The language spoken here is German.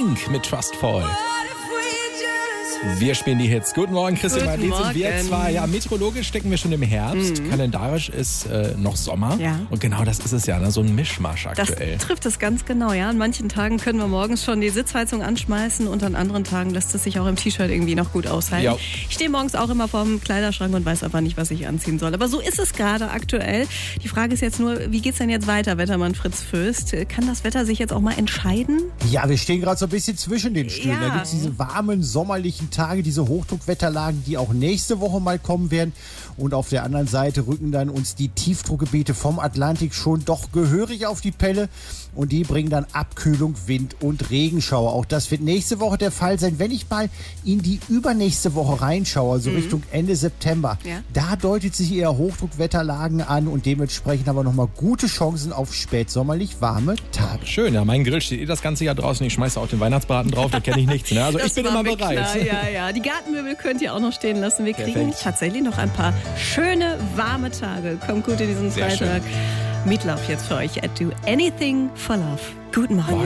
Pink mit Trustful. Wir spielen die Hits. Guten Morgen, Christian Martin. Sind wir zwei. Ja, meteorologisch stecken wir schon im Herbst. Kalendarisch ist noch Sommer. Ja. Und genau das ist es ja, ne? So ein Mischmasch aktuell. Das trifft es ganz genau, ja. An manchen Tagen können wir morgens schon die Sitzheizung anschmeißen und an anderen Tagen lässt es sich auch im T-Shirt irgendwie noch gut aushalten. Ja. Ich stehe morgens auch immer vorm Kleiderschrank und weiß einfach nicht, was ich anziehen soll. Aber so ist es gerade aktuell. Die Frage ist jetzt nur, wie geht's denn jetzt weiter, Wettermann Fritz Fürst? Kann das Wetter sich jetzt auch mal entscheiden? Ja, wir stehen gerade so ein bisschen zwischen den Stühlen. Ja. Da gibt es diese warmen, sommerlichen Tage, diese Hochdruckwetterlagen, die auch nächste Woche mal kommen werden. Und auf der anderen Seite rücken dann uns die Tiefdruckgebiete vom Atlantik schon doch gehörig auf die Pelle. Und die bringen dann Abkühlung, Wind und Regenschauer. Auch das wird nächste Woche der Fall sein. Wenn ich mal in die übernächste Woche reinschaue, so Richtung Ende September, da deutet sich eher Hochdruckwetterlagen an und dementsprechend aber nochmal gute Chancen auf spätsommerlich warme Tage. Schön, ja, mein Grill steht das ganze Jahr draußen. Ich schmeiße auch den Weihnachtsbraten drauf, da kenne ich nichts. Ne? Also ich bin immer bereit. Klar, ja. Die Gartenmöbel könnt ihr auch noch stehen lassen. Wir kriegen tatsächlich noch ein paar schöne, warme Tage. Kommt gut in diesen Sehr Freitag. Meatloaf jetzt für euch. Do anything for love. Guten Morgen.